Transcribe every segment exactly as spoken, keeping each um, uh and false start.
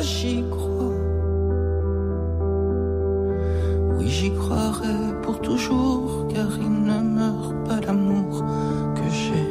j'y crois. Oui, j'y croirai pour toujours, car il ne meurt pas l'amour que j'ai.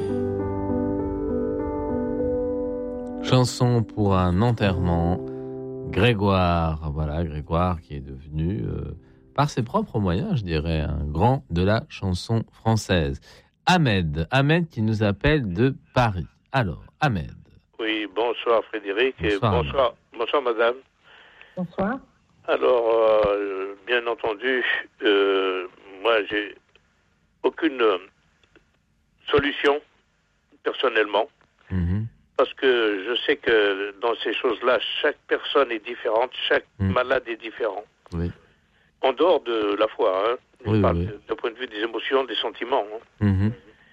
Chanson pour un enterrement. Grégoire, voilà, Grégoire qui est devenu, euh, par ses propres moyens, je dirais, un grand de la chanson française. Ahmed, Ahmed qui nous appelle de Paris. Alors, Ahmed. Oui, bonsoir Frédéric Bonsoir, et bonsoir, bonsoir madame. Bonsoir. Alors, euh, bien entendu, euh, moi j'ai aucune euh, solution personnellement. Mm-hmm. Parce que je sais que dans ces choses-là, chaque personne est différente, chaque Mm. malade est différent. Oui. En dehors de la foi, hein, je Oui, parle oui. de- d'un point de vue des émotions, des sentiments. Hein. Mm-hmm.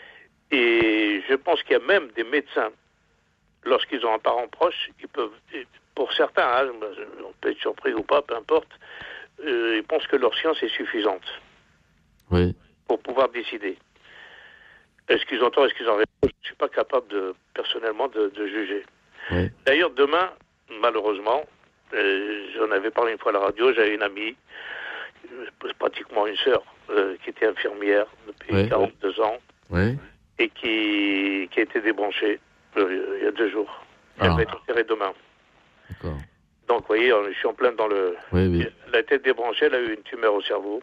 Et je pense qu'il y a même des médecins, lorsqu'ils ont un parent proche, ils peuvent, pour certains, hein, on peut être surpris ou pas, peu importe, euh, ils pensent que leur science est suffisante Oui. pour pouvoir décider. Est-ce qu'ils ont tort, est-ce qu'ils ont raison? Je ne suis pas capable, de, personnellement, de, de juger. Oui. D'ailleurs, demain, malheureusement, euh, j'en avais parlé une fois à la radio, j'avais une amie, euh, pratiquement une sœur, euh, qui était infirmière depuis Oui. quarante-deux ans, Oui. et qui, qui a été débranchée euh, il y a deux jours. Ah. Elle va être opérée demain. D'accord. Donc, vous voyez, je suis en plein dans le... Oui, oui. Elle a été débranchée, elle a eu une tumeur au cerveau.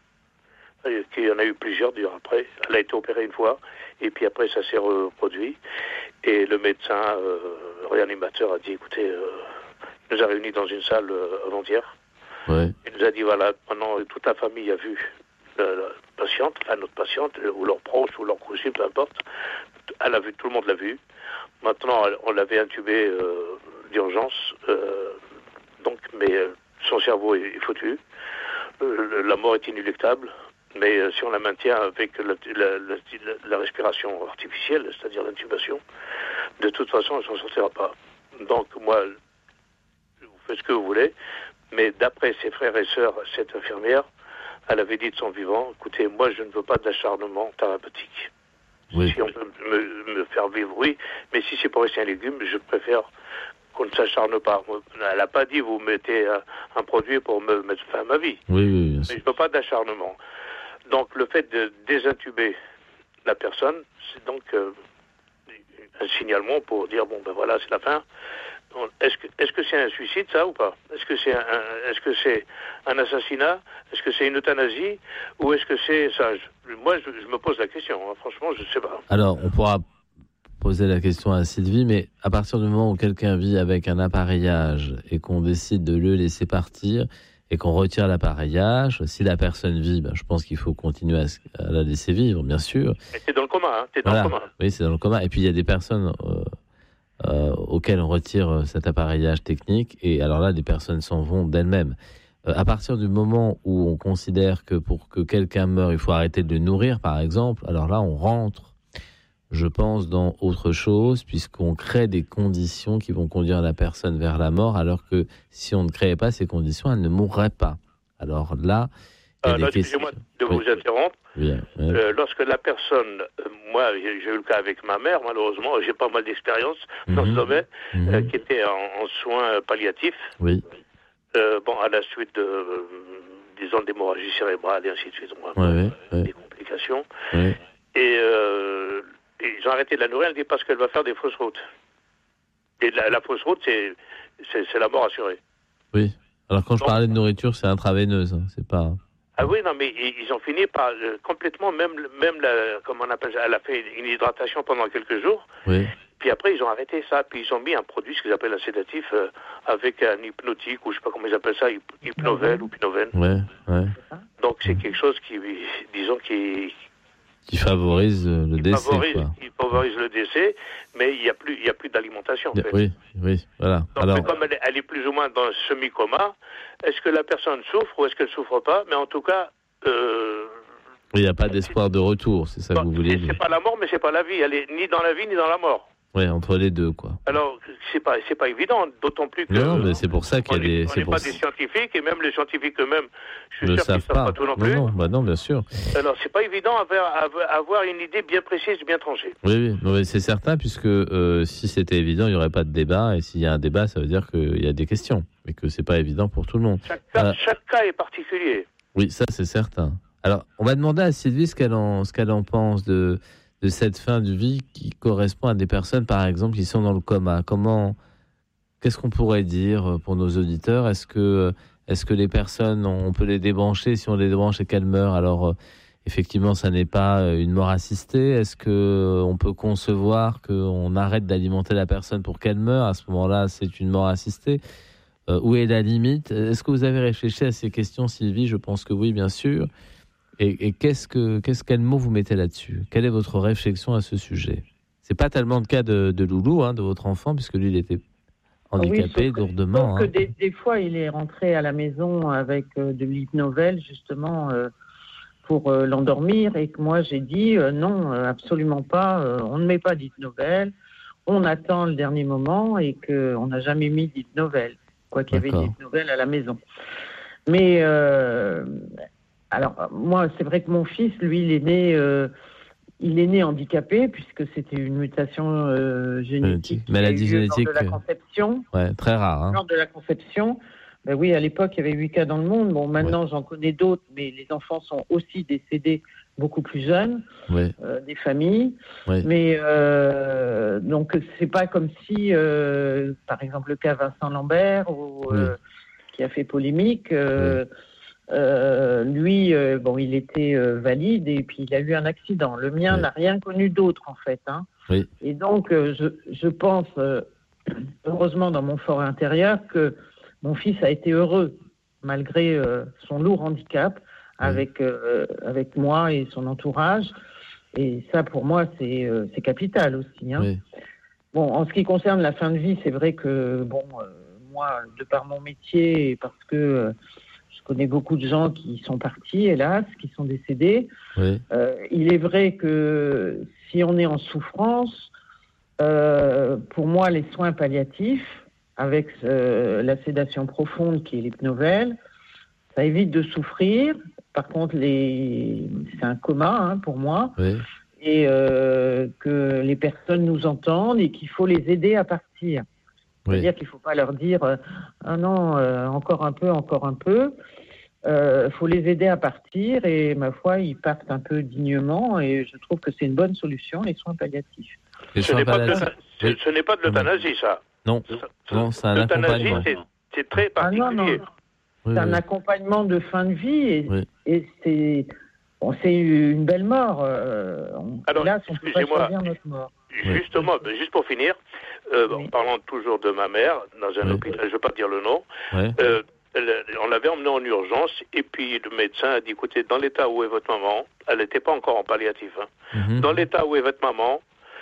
Il y en a eu plusieurs, d'ailleurs, après. Elle a été opérée une fois, et puis après, ça s'est reproduit. Et le médecin euh, réanimateur a dit, écoutez, euh, il nous a réunis dans une salle euh, avant-hier. Oui. Il nous a dit, voilà, maintenant, toute la famille a vu la, la patiente, enfin, notre patiente, ou leurs proches, ou leurs cousins, peu importe. Elle a vu, tout le monde l'a vu. Maintenant, on l'avait intubée euh, d'urgence, euh, donc, mais euh, son cerveau est, est foutu. Euh, la mort est inéluctable. Mais euh, si on la maintient avec la, la, la, la respiration artificielle, c'est-à-dire l'intubation, de toute façon, elle ne s'en sortira pas. Donc, moi, vous faites ce que vous voulez, mais d'après ses frères et sœurs, cette infirmière, elle avait dit de son vivant, écoutez, moi, je ne veux pas d'acharnement thérapeutique. Oui. Si on peut me, me faire vivre, oui, mais si c'est pour rester un légume, je préfère qu'on ne s'acharne pas. Elle n'a pas dit, vous mettez un, un produit pour me mettre fin à ma vie. Oui, oui, bien Mais sûr. je ne veux pas d'acharnement. Donc, le fait de désintuber la personne, c'est donc euh, un signalement pour dire, bon, ben voilà, c'est la fin. Donc, Est-ce que, est-ce que c'est un suicide, ça, ou pas? Est-ce que c'est un, un- est-ce que c'est un assassinat? Est-ce que c'est une euthanasie? Ou est-ce que c'est ça? Je- moi, je, je me pose la question. hein. Franchement, je ne sais pas. Alors, on pourra poser la question à Sylvie, mais à partir du moment où quelqu'un vit avec un appareillage et qu'on décide de le laisser partir et qu'on retire l'appareillage, si la personne vit, ben, je pense qu'il faut continuer à, se- à la laisser vivre, bien sûr. Mais t'es dans le coma, hein. T'es dans Voilà. le coma. Oui, c'est dans le coma. Et puis, il y a des personnes euh, euh, auxquelles on retire euh, cet appareillage technique. Et alors là, des personnes s'en vont d'elles-mêmes. Euh, à partir du moment où on considère que pour que quelqu'un meure, il faut arrêter de le nourrir, par exemple, alors là, on rentre, je pense, dans autre chose, puisqu'on crée des conditions qui vont conduire la personne vers la mort, alors que si on ne créait pas ces conditions, elle ne mourrait pas. Alors là, il y a Euh, des non, questions. excusez-moi de vous Oui. interrompre. Bien, oui. Euh, lorsque la personne, euh, moi j'ai j'ai eu le cas avec ma mère, malheureusement, j'ai pas mal d'expérience dans Mhm. ce domaine, Mhm. euh, qui était en, en soins palliatifs, Oui, euh, bon, à la suite de, euh, disons, d'hémorragie cérébrale et ainsi de suite, moi, oui, oui, oui, des complications. oui. Et, euh, et ils ont arrêté de la nourrir, elle dit parce qu'elle va faire des fausses routes. Et la, la fausse route, c'est, c'est, c'est la mort assurée. Oui. Alors quand je Donc- parlais de nourriture, c'est intraveineuse, hein, c'est pas. Ah oui, non, mais ils ils ont fini par euh, complètement, même, même la, comment on appelle ça, elle a fait une hydratation pendant quelques jours. Oui. Puis après, ils ont arrêté ça. Puis ils ont mis un produit, ce qu'ils appellent un sédatif, euh, avec un hypnotique, ou je sais pas comment ils appellent ça, hyp- hypnovel ou pynovène. Ouais, ouais. Donc c'est quelque chose qui, disons, qui, Qui favorise euh, le qui décès, favorise, quoi. qui favorise le décès, mais il n'y a plus, il y a plus d'alimentation. En fait. Oui, oui, voilà. Donc Alors, mais comme elle est, elle est plus ou moins dans un semi-coma, est-ce que la personne souffre ou est-ce qu'elle souffre pas? Mais en tout cas, euh, il n'y a pas d'espoir de retour, c'est ça que bon, vous voulez c'est, dire. c'est pas la mort, mais c'est pas la vie. Elle est ni dans la vie ni dans la mort. Oui, entre les deux, quoi. Alors, c'est pas, c'est pas évident, d'autant plus que... Non, mais c'est pour ça qu'il y a des... On n'est pas ça... des scientifiques, et même les scientifiques eux-mêmes, je suis ne sûr qu'ils ne savent savent pas. pas tout non non, plus. non, bah non, bien sûr. Alors, c'est pas évident avoir, avoir une idée bien précise, bien tranchée. Oui, oui, non, mais c'est certain, puisque euh, si c'était évident, il n'y aurait pas de débat, et s'il y a un débat, ça veut dire qu'il y a des questions, et que c'est pas évident pour tout le monde. Chaque cas, Euh, chaque cas est particulier. Oui, ça c'est certain. Alors, on va demander à Sylvie ce qu'elle en, ce qu'elle en pense de, de cette fin de vie qui correspond à des personnes, par exemple, qui sont dans le coma. Comment, qu'est-ce qu'on pourrait dire pour nos auditeurs ? Est-ce que, est-ce que les personnes, on peut les débrancher ? Si on les débranche et qu'elles meurent, alors effectivement, ça n'est pas une mort assistée. Est-ce que on peut concevoir qu'on arrête d'alimenter la personne pour qu'elle meure ? À ce moment-là, c'est une mort assistée. Euh, où est la limite ? Est-ce que vous avez réfléchi à ces questions, Sylvie ? Je pense que oui, bien sûr. Et, et qu'est-ce que, qu'est-ce, quel mot vous mettez là-dessus ? Quelle est votre réflexion à ce sujet ? C'est pas tellement le cas de, de Loulou, hein, de votre enfant, puisque lui, il était handicapé, oui, lourdement. Sauf que hein. des, des fois, il est rentré à la maison avec euh, de l'hypnovèle, justement, euh, pour euh, l'endormir. Et que moi, j'ai dit, euh, non, euh, absolument pas, euh, on ne met pas d'hypnovèle. On attend le dernier moment et qu'on n'a jamais mis d'hypnovèle. Quoi qu'il y avait des nouvelles à la maison. Mais, euh, alors, moi, c'est vrai que mon fils, lui, il est né, euh, il est né handicapé, puisque c'était une mutation euh, génétique. Maladie génétique. Lors de la conception. Ouais, très rare. Hein. Lors de la conception. Ben oui, à l'époque, il y avait huit cas dans le monde. Bon, maintenant, ouais. j'en connais d'autres, mais les enfants sont aussi décédés beaucoup plus jeunes, ouais. euh, des familles. Ouais. Mais euh, donc, c'est pas comme si, euh, par exemple, le cas Vincent Lambert, ou, oui. euh, qui a fait polémique, euh, oui. euh, lui, euh, bon, il était euh, valide et puis il a eu un accident. Le mien oui. n'a rien connu d'autre, en fait. Hein. Oui. Et donc, euh, je, je pense, euh, heureusement, dans mon fort intérieur, que mon fils a été heureux, malgré euh, son lourd handicap, oui. avec, euh, avec moi et son entourage. Et ça, pour moi, c'est, euh, c'est capital aussi. Hein. Oui. Bon, en ce qui concerne la fin de vie, c'est vrai que, bon, euh, moi, de par mon métier, et parce que euh, je connais beaucoup de gens qui sont partis, hélas, qui sont décédés, oui. euh, il est vrai que si on est en souffrance, euh, pour moi, les soins palliatifs, avec euh, la sédation profonde qui est l'hypnovèle, ça évite de souffrir. Par contre, les... c'est un coma hein, pour moi. Oui. Et euh, que les personnes nous entendent et qu'il faut les aider à partir. Oui. C'est-à-dire qu'il ne faut pas leur dire euh, « Ah non, euh, encore un peu, encore un peu ». Il euh, faut les aider à partir et, ma foi, ils partent un peu dignement et je trouve que c'est une bonne solution, les soins palliatifs. Les ce, soins n'est palliatifs. Pas de, ce, ce n'est pas de l'euthanasie, ça. Non, non c'est un accompagnement. C'est, c'est très particulier. Ah non, non. Oui, c'est oui. un accompagnement de fin de vie et, oui. et c'est, bon, c'est une belle mort. Euh, on, Alors, là, on ne peut pas choisir notre mort. Justement, oui. juste pour finir, euh, oui. en parlant toujours de ma mère, dans un oui. hôpital, je ne veux pas dire le nom, oui. euh, on l'avait emmenée en urgence et puis le médecin a dit, écoutez, dans l'état où est votre maman, elle n'était pas encore en palliatif, hein, mm-hmm. dans l'état où est votre maman,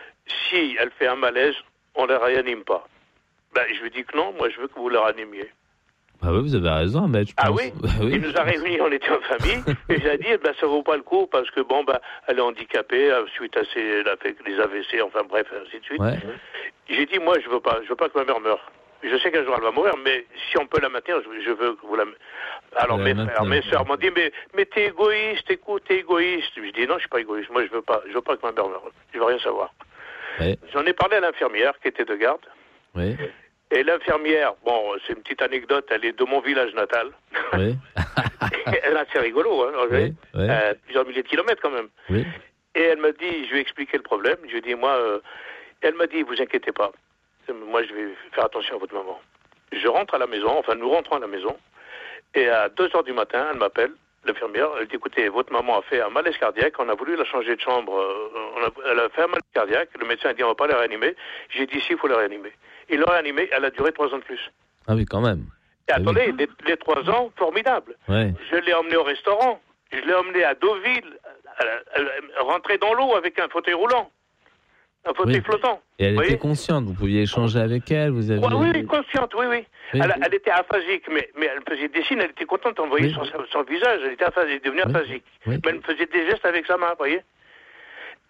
si elle fait un malaise, on ne la réanime pas. Ben, je lui dis que non, moi je veux que vous la réanimiez. Ah oui, vous avez raison, mais je pense... Ah oui, bah oui. Il nous a réunis, on était en famille, et j'ai dit, ben, ça vaut pas le coup, parce que bon, ben, elle est handicapée, suite à ses, elle a fait les A V C, enfin bref, ainsi de suite. Ouais. J'ai dit, moi, je veux pas, je veux pas que ma mère meure. Je sais qu'un jour elle va mourir, mais si on peut la maintenir, je, je veux que vous la... Alors mes frères, mes sœurs m'ont dit, mais, mais t'es égoïste, écoute, t'es égoïste. Je dis, non, je suis pas égoïste, moi, je veux pas, je veux pas que ma mère meure, je veux rien savoir. Ouais. J'en ai parlé à l'infirmière, qui était de garde. Oui. Et l'infirmière, bon, c'est une petite anecdote, elle est de mon village natal. Oui. Elle a c'est rigolo, hein, oui, oui. Euh, plusieurs milliers de kilomètres quand même. Oui. Et elle m'a dit, je lui ai expliqué le problème, je lui ai dit, moi, euh, elle m'a dit, vous inquiétez pas, moi je vais faire attention à votre maman. Je rentre à la maison, enfin nous rentrons à la maison, et à deux heures du matin, elle m'appelle, l'infirmière, elle dit, écoutez, votre maman a fait un malaise cardiaque, on a voulu la changer de chambre, on a, elle a fait un malaise cardiaque, le médecin a dit, on va pas la réanimer. J'ai dit, si, il faut la réanimer. Il l'a réanimée, elle a duré trois ans de plus. Ah oui, quand même. Et ah attendez, oui. les, les trois ans, formidable. Ouais. Je l'ai emmenée au restaurant, je l'ai emmenée à Deauville, elle, elle, elle rentrait dans l'eau avec un fauteuil roulant, un fauteuil oui. flottant. Et elle vous était voyez consciente, vous pouviez échanger avec elle, vous aviez... Oui, oui, consciente, oui, oui. oui. Elle, elle était aphasique, mais, mais elle faisait des signes, elle était contente, on voyait oui. son, son visage, elle était aphasique, elle est devenue oui. aphasique. Oui. Mais elle faisait des gestes avec sa main, vous voyez. Et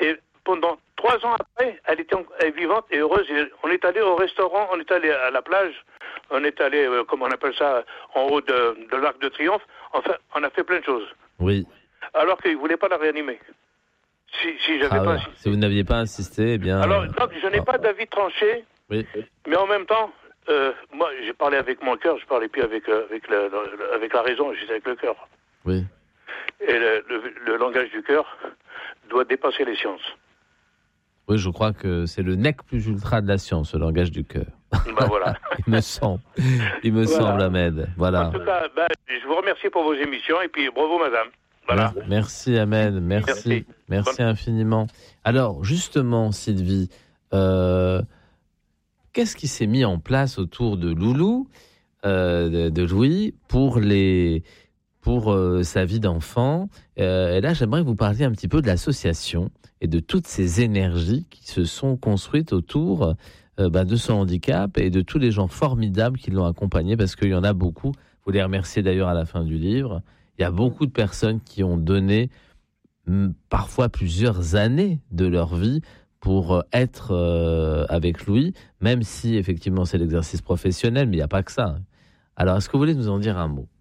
pendant trois ans après, elle était en- elle est vivante et heureuse. Et on est allé au restaurant, on est allé à la plage, on est allé, euh, comment on appelle ça, en haut de, de l'Arc de Triomphe. Enfin, on a fait plein de choses. Oui. Alors qu'ils ne voulaient pas la réanimer. Si, si j'avais Ah pas ouais. insisté. Si vous n'aviez pas insisté, eh bien. Alors, euh, donc, je n'ai ah. pas d'avis tranché, Oui. mais en même temps, euh, moi, j'ai parlé avec mon cœur, je parlais plus avec, euh, avec, le- le- avec la raison, j'étais avec le cœur. Oui. Et le, le- le langage du cœur doit dépasser les sciences. Oui, je crois que c'est le nec plus ultra de la science, le langage du cœur. Ben voilà. Il me semble. Il me Voilà. semble, Ahmed. Voilà. En tout cas, ben, je vous remercie pour vos émissions et puis bravo, madame. Voilà. Mer- Merci, Ahmed. Merci. Merci. Merci Bonne- infiniment. Alors, justement, Sylvie, euh, qu'est-ce qui s'est mis en place autour de Loulou, euh, de, de Louis, pour, les, pour euh, sa vie d'enfant? Euh, Et là, j'aimerais que vous parliez un petit peu de l'association et de toutes ces énergies qui se sont construites autour euh, bah, de son handicap et de tous les gens formidables qui l'ont accompagné, parce qu'il y en a beaucoup. Vous les remerciez d'ailleurs à la fin du livre. Il y a beaucoup de personnes qui ont donné mm, parfois plusieurs années de leur vie pour euh, être euh, avec Louis, même si effectivement c'est l'exercice professionnel, mais il n'y a pas que ça. Alors, est-ce que vous voulez nous en dire un mot?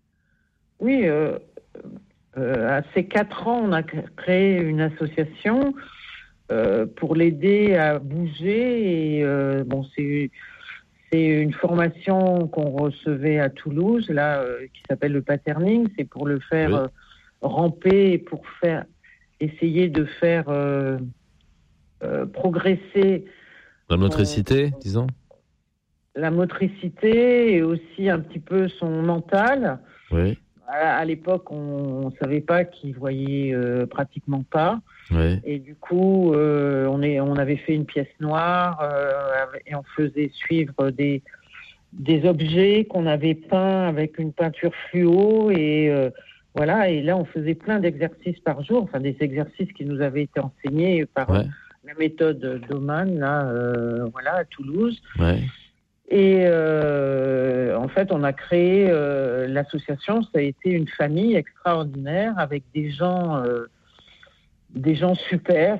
Oui, euh, euh, à ces quatre ans, on a créé une association euh, pour l'aider à bouger. Et euh, bon, c'est c'est une formation qu'on recevait à Toulouse, là, euh, qui s'appelle le patterning. C'est pour le faire Oui. euh, ramper et pour faire essayer de faire euh, euh, progresser La motricité, son- disons. la motricité et aussi un petit peu son mental. Oui, À, à l'époque, on ne savait pas qu'il voyait euh, pratiquement pas. oui, Et du coup, euh, on, est, on avait fait une pièce noire euh, et on faisait suivre des, des objets qu'on avait peints avec une peinture fluo. Et euh, voilà, et là, on faisait plein d'exercices par jour, enfin des exercices qui nous avaient été enseignés par ouais, la méthode d'Oman, là, euh, voilà, à Toulouse. ouais. Et euh, en fait, on a créé euh, l'association. Ça a été une famille extraordinaire avec des gens, euh, des gens super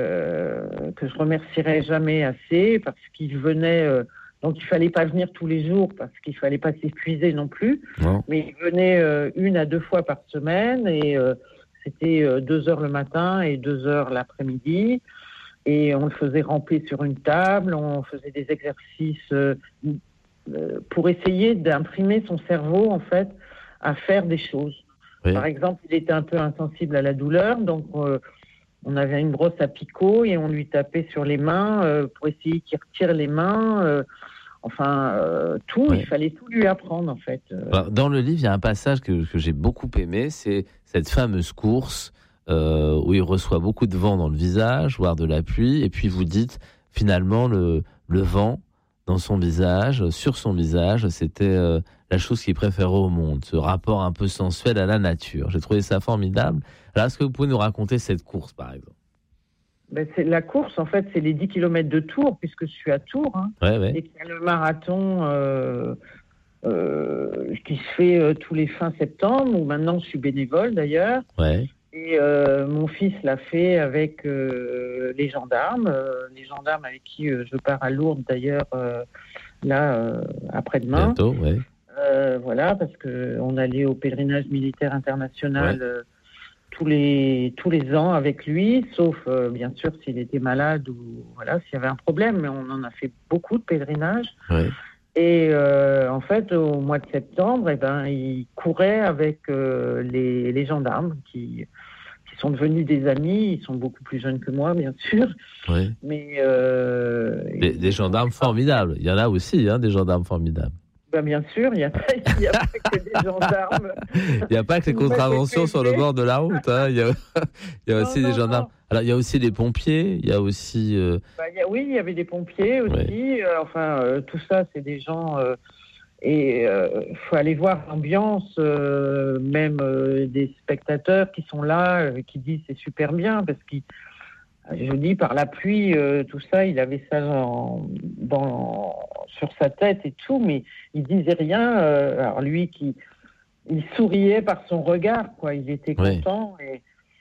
que que je remercierai jamais assez parce qu'ils venaient. Euh, donc, il fallait pas venir tous les jours parce qu'il fallait pas s'épuiser non plus. Non. Mais ils venaient euh, une à deux fois par semaine et euh, c'était euh, deux heures le matin et deux heures l'après-midi. Et on le faisait ramper sur une table, on faisait des exercices euh, euh, pour essayer d'imprimer son cerveau, en fait, à faire des choses. Oui. Par exemple, il était un peu insensible à la douleur, donc euh, on avait une brosse à picot et on lui tapait sur les mains euh, pour essayer qu'il retire les mains. euh, enfin, euh, tout, Oui. il fallait tout lui apprendre, en fait. Euh, Alors, dans le livre, il y a un passage que, que j'ai beaucoup aimé, c'est cette fameuse course euh, où il reçoit beaucoup de vent dans le visage, voire de la pluie, et puis vous dites, finalement, le, le vent dans son visage, sur son visage, c'était euh, la chose qu'il préférait au monde, ce rapport un peu sensuel à la nature. J'ai trouvé ça formidable. Alors, est-ce que vous pouvez nous raconter cette course, par exemple? ben, c'est, la course, en fait, c'est les dix kilomètres de Tours, puisque je suis à Tours, hein. Ouais, ouais. Et qu'il y a le marathon euh, euh, qui se fait euh, tous les fins septembre, où maintenant je suis bénévole d'ailleurs. Ouais. Et euh, mon fils l'a fait avec euh, les gendarmes, euh, les gendarmes avec qui euh, je pars à Lourdes d'ailleurs, euh, là, euh, après-demain. Bientôt, ouais. Euh, voilà, parce qu'on allait au pèlerinage militaire international Ouais. euh, tous les tous les ans avec lui, sauf euh, bien sûr s'il était malade ou voilà s'il y avait un problème. Mais on en a fait beaucoup de pèlerinages. Ouais. Et euh, en fait, au mois de septembre, eh ben, il courait avec euh, les, les gendarmes qui qui sont devenus des amis. Ils sont beaucoup plus jeunes que moi, bien sûr. Ouais. Mais euh, Des, des gendarmes formidables. Il y en a aussi, hein, des gendarmes formidables. ben, bien sûr, il n'y a, pas- il y a pas que des gendarmes. Il n'y a pas que les contraventions sur le bord de la route. Hein. Il y a, il y a Non, aussi non, des gendarmes. non. Alors, il y a aussi des pompiers. Il y a aussi. euh, Ben, il y a- oui, il y avait des pompiers aussi. Euh, enfin, euh, tout ça, c'est des gens. euh, et il faut aller voir l'ambiance, euh, même euh, des spectateurs qui sont là, euh, qui disent c'est super bien, parce qu'il, je dis, par la pluie, euh, tout ça, il avait ça dans, dans, sur sa tête et tout, mais il disait rien. euh, alors lui, qui, il souriait par son regard, quoi. Il était Oui. content. Et,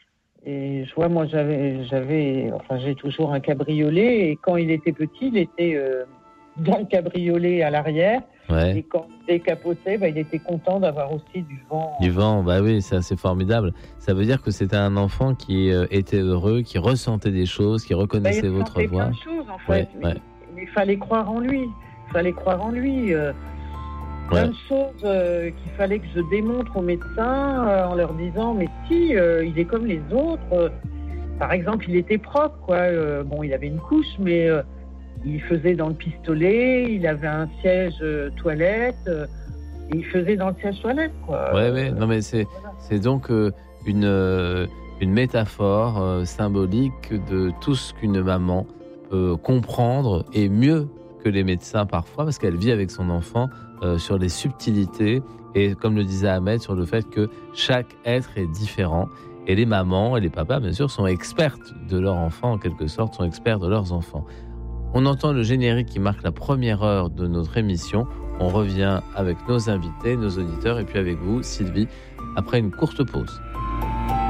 Et je vois, moi, j'avais, j'avais, enfin, j'ai toujours un cabriolet. Et quand il était petit, il était euh, dans le cabriolet à l'arrière. Ouais. Et quand il décapotait, bah, il était content d'avoir aussi du vent. Du vent, bah oui, c'est assez formidable. Ça veut dire que c'était un enfant qui euh, était heureux, qui ressentait des choses, qui reconnaissait bah, il votre ressentait voix. plein de choses, en fait. Ouais, mais, ouais. mais il fallait croire en lui. Il fallait croire en lui. Euh, plein Ouais. de choses euh, qu'il fallait que je démontre aux médecins euh, en leur disant, mais si, euh, il est comme les autres. Euh, par exemple, il était propre, quoi. Euh, bon, il avait une couche, mais euh, il faisait dans le pistolet, il avait un siège euh, toilette, euh, et il faisait dans le siège toilette, quoi. Ouais, ouais. Non, mais c'est, Voilà. c'est donc euh, une, euh, une métaphore euh, symbolique de tout ce qu'une maman peut comprendre, et mieux que les médecins parfois, parce qu'elle vit avec son enfant euh, sur les subtilités, et comme le disait Ahmed, sur le fait que chaque être est différent. Et les mamans et les papas, bien sûr, sont expertes de leur enfant, en quelque sorte, sont experts de leurs enfants. On entend le générique qui marque la première heure de notre émission. On revient avec nos invités, nos auditeurs, et puis avec vous, Sylvie, après une courte pause.